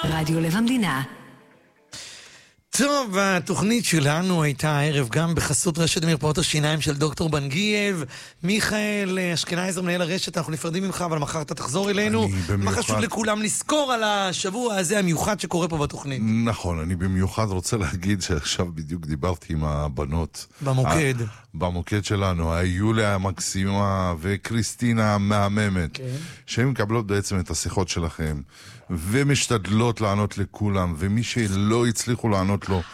רדיו לב המדינה. טוב, התוכנית שלנו הייתה הערב גם בחסות רשת מרפאות השיניים של דוקטור בנגייב. מיכאל אשכנזר, מנהל הרשת, אנחנו נפרדים ממך, אבל מחר אתה תחזור אלינו. מה חשוב לכולם לזכור על השבוע הזה המיוחד שקורה פה בתוכנית? נכון, אני במיוחד רוצה להגיד שעכשיו בדיוק דיברתי עם הבנות במוקד. במוקד שלנו, היוליה המקסימה וקריסטינה המהממת, שהן מקבלות בעצם את השיחות שלכם ומשתדלות לענות לכולם, ומי שלא הצליחו לענות לו,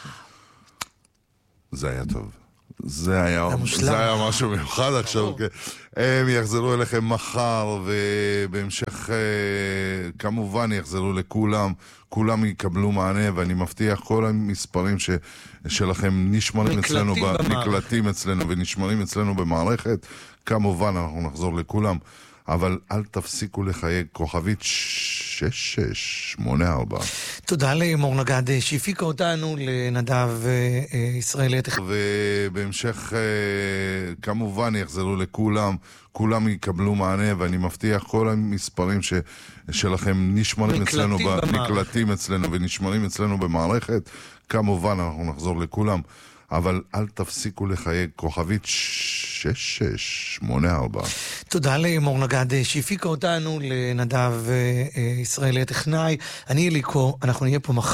זה היה טוב. זה היה משהו מיוחד עכשיו. הם יחזרו אליכם מחר, ובהמשך כמובן יחזרו לכולם, כולם יקבלו מענה, ואני מבטיח כל המספרים שלכם נקלטים אצלנו ונשמרים אצלנו במערכת, כמובן אנחנו נחזור לכולם. אבל אל תפסיקו לחייג, כוכבית 6684. תודה למור נגד שהפיקה אותנו, לנדב ישראלי. ובהמשך כמובן יחזרו לכולם, כולם יקבלו מענה, ואני מבטיח כל המספרים שלכם נקלטים אצלנו ונשמרים אצלנו במערכת, כמובן אנחנו נחזור לכולם. אבל אל תפסיקו לחייג, כוכבית 6684. תודה למור נגד שהפיקה אותנו, לנדב ישראלי הטכנאי. אני אליקו, אנחנו נהיה פה מחר.